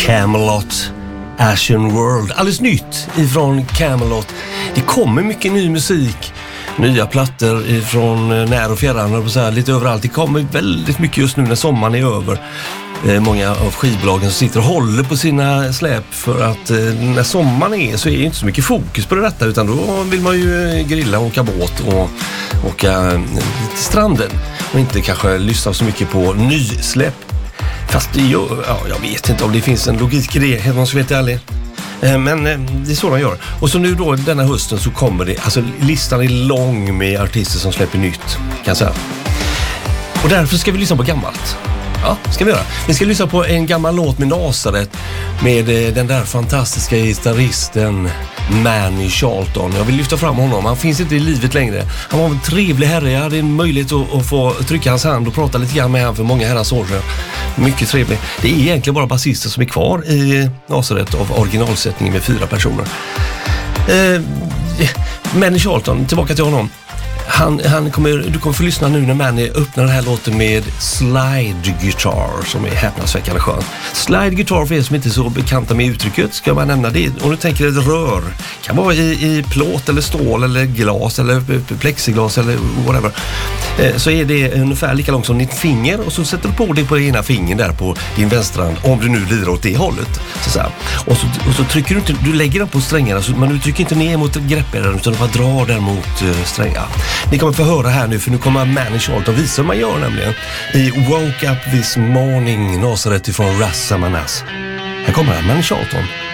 Camelot, Ashen World. Alldeles nytt ifrån Camelot. Det kommer mycket ny musik, nya plattor ifrån när och fjärran och så här, lite överallt. Det kommer väldigt mycket just nu när sommaren är över. Många av skivbolagen som sitter och håller på sina släp för att när sommaren är så är det inte så mycket fokus på detta, utan då vill man ju grilla, åka båt och åka till stranden och inte kanske lyssna så mycket på nysläpp. Fast det gör, jag vet inte om det finns en logik i det, om man ska vara ärlig. Men det är så de gör. Och så nu då denna hösten så kommer det, alltså listan är lång med artister som släpper nytt, kan jag säga. Och därför ska vi lyssna på gammalt. Ja, ska vi göra. Vi ska lyssna på en gammal låt med Nazaret med den där fantastiska gitarristen Manny Charlton. Jag vill lyfta fram honom. Han finns inte i livet längre. Han var en trevlig herre. Jag hade en möjlighet att få trycka hans hand och prata lite grann med honom för många herrans år sedan. Mycket trevlig. Det är egentligen bara basister som är kvar i Nazaret av originalsättningen med 4 personer. Manny Charlton, tillbaka till honom. Du kommer få lyssna nu när Manny öppnar den här låten med slide guitar som är häpnadsväckande skön. Slide guitar, för er som inte är så bekanta med uttrycket, ska man nämna det. Om du tänker ett rör, kan vara i plåt eller stål eller glas eller plexiglas eller whatever, så är det ungefär lika långt som ditt finger, och så sätter du på det på ena fingern där på din vänstra hand, om du nu lirar åt det hållet så här. Och så trycker du inte, du lägger den på strängarna, men du trycker inte ner mot greppbrädan utan du bara drar den mot strängarna. Ni kommer få höra här nu, för nu kommer Manny Charlton visa hur man gör nämligen i Woke Up This Morning, Nazaret ifrån Ras Samanas. Här kommer Manny Charlton.